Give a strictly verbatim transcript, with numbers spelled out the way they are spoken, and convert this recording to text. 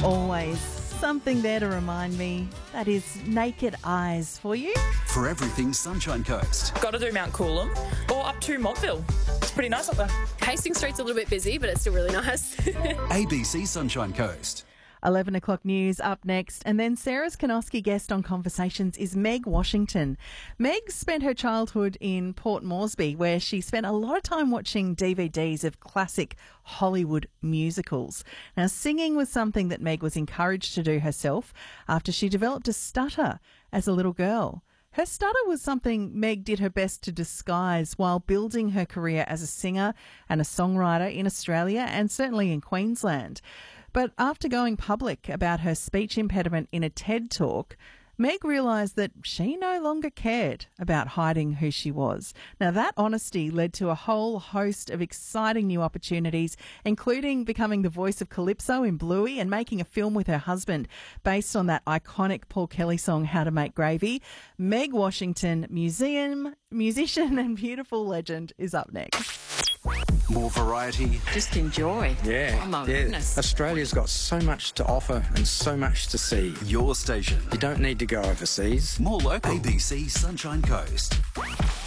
always something there to remind me. That is Naked Eyes for you. For everything Sunshine Coast. Got to do Mount Coolum or up to Montville. It's pretty nice up there. Hastings Street's a little bit busy, but it's still really nice. A B C Sunshine Coast. eleven o'clock news up next, and then Sarah's Kanoski guest on Conversations is Meg Washington. Meg spent her childhood in Port Moresby, where she spent a lot of time watching D V Ds of classic Hollywood musicals. Now, singing was something that Meg was encouraged to do herself after she developed a stutter as a little girl. Her stutter was something Meg did her best to disguise while building her career as a singer and a songwriter in Australia and certainly in Queensland. But after going public about her speech impediment in a TED Talk, Meg realised that she no longer cared about hiding who she was. Now, that honesty led to a whole host of exciting new opportunities, including becoming the voice of Calypso in Bluey and making a film with her husband based on that iconic Paul Kelly song, How to Make Gravy. Meg Washington, museum, musician and beautiful legend, is up next. More variety. Just enjoy. Yeah. Oh, my yeah. goodness. Australia's got so much to offer and so much to see. Your station. You don't need to go overseas. More local. A B C Sunshine Coast.